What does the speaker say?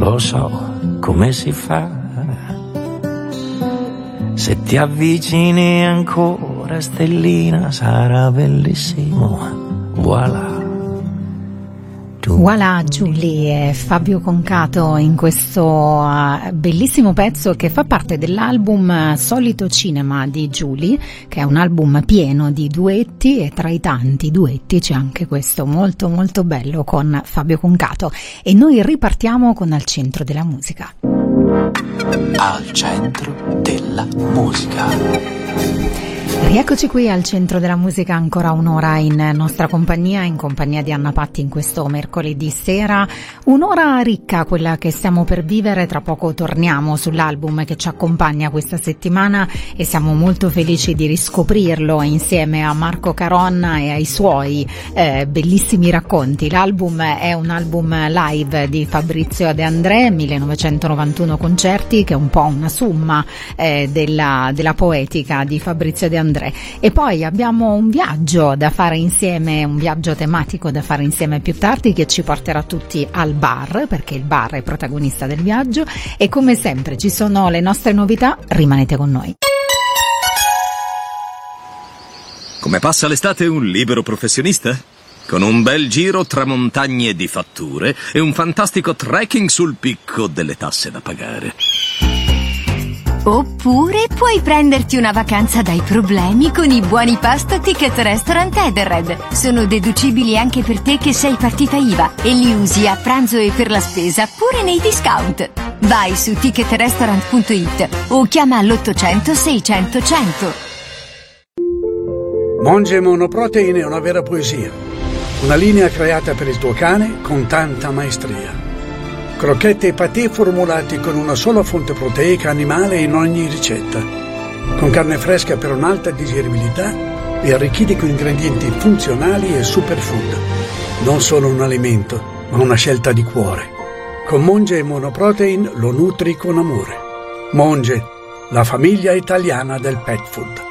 lo so come si fa. Se ti avvicini ancora, stellina, sarà bellissimo. Voilà. Voilà Julie e Fabio Concato in questo bellissimo pezzo che fa parte dell'album Solito Cinema di Julie, che è un album pieno di duetti, e tra i tanti duetti c'è anche questo molto molto bello con Fabio Concato. E noi ripartiamo con Al centro della musica. Al centro della musica. Rieccoci qui al centro della musica, ancora un'ora in nostra compagnia, in compagnia di Anna Patti in questo mercoledì sera. Un'ora ricca quella che stiamo per vivere, tra poco torniamo sull'album che ci accompagna questa settimana e siamo molto felici di riscoprirlo insieme a Marco Caronna e ai suoi bellissimi racconti. L'album è un album live di Fabrizio De André, 1991 concerti, che è un po' una summa della poetica di Fabrizio De André. E poi abbiamo un viaggio da fare insieme, un viaggio tematico da fare insieme più tardi, che ci porterà tutti al bar, perché il bar è protagonista del viaggio. E come sempre ci sono le nostre novità, rimanete con noi. Come passa l'estate un libero professionista? Con un bel giro tra montagne di fatture e un fantastico trekking sul picco delle tasse da pagare. Oppure puoi prenderti una vacanza dai problemi con i buoni pasto Ticket Restaurant Edenred. Sono deducibili anche per te che sei partita IVA e li usi a pranzo e per la spesa pure nei discount. Vai su ticketrestaurant.it o chiama all'800 600 100. Monge Monoprotein è una vera poesia. Una linea creata per il tuo cane con tanta maestria. Crocchette e patè formulati con una sola fonte proteica animale in ogni ricetta. Con carne fresca per un'alta digeribilità e arricchiti con ingredienti funzionali e superfood. Non solo un alimento, ma una scelta di cuore. Con Monge Monoprotein lo nutri con amore. Monge, la famiglia italiana del pet food.